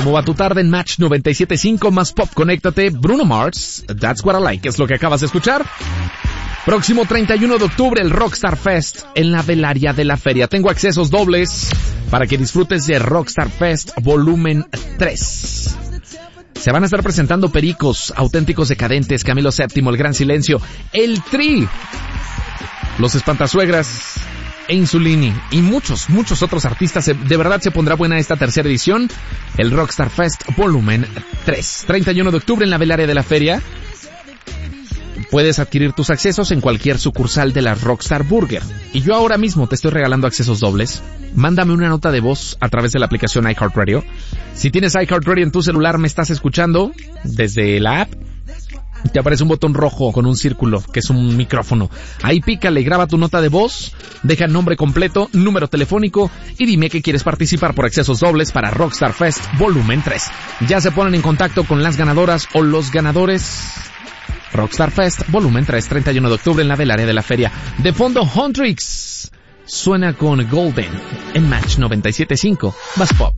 ¿Cómo va tu tarde en Match 97.5 más pop? Conéctate. Bruno Mars, That's What I Like, es lo que acabas de escuchar. Próximo 31 de octubre, el Rockstar Fest en la velaria de la feria. Tengo accesos dobles para que disfrutes de Rockstar Fest Volumen 3. Se van a estar presentando Pericos, Auténticos Decadentes, Camilo VII, El Gran Silencio, El Tri, Los Espantasuegras e Insulini y muchos otros artistas. De verdad se pondrá buena esta tercera edición, el Rockstar Fest Volumen 3. 31 de octubre en la velaria de la feria. Puedes adquirir tus accesos en cualquier sucursal de la Rockstar Burger. Y yo ahora mismo te estoy regalando accesos dobles. Mándame una nota de voz a través de la aplicación iHeartRadio. Si tienes iHeartRadio en tu celular, me estás escuchando desde la app. Te aparece un botón rojo con un círculo, que es un micrófono. Ahí pícale, graba tu nota de voz, deja el nombre completo, número telefónico y dime que quieres participar por accesos dobles para Rockstar Fest Volumen 3. Ya se ponen en contacto con las ganadoras o los ganadores. Rockstar Fest Volumen 3, 31 de octubre en la velaria de la feria. De fondo, Huntrix suena con Golden en Match 97.5 más pop.